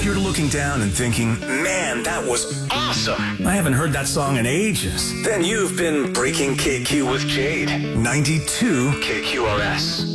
you're looking down and thinking, man, that was awesome, I haven't heard that song in ages, then you've been breaking KQ with Jade. 92 KQRS.